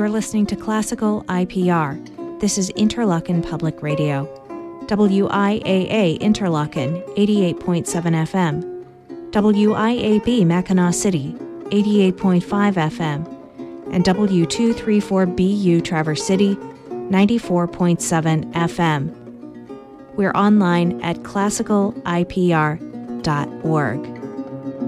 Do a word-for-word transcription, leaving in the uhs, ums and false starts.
are listening to Classical I P R. This is Interlochen Public Radio. W I A A Interlochen, eighty-eight point seven F M. W I A B Mackinac City, eighty-eight point five F M. And W two thirty-four B U Traverse City, ninety-four point seven F M. We're online at classical I P R dot org.